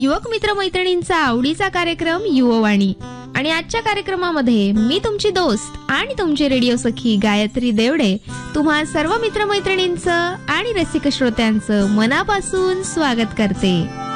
युवक मित्र मैत्रिणींचा आवडीचा कार्यक्रम युववाणी आणि आजच्या कार्यक्रमामध्ये मी तुमची दोस्त आणि तुमची रेडिओ सखी गायत्री देवडे तुम्हा सर्व मित्रमैत्रिणींचं आणि रसिक श्रोत्यांचं मनापासून स्वागत करते।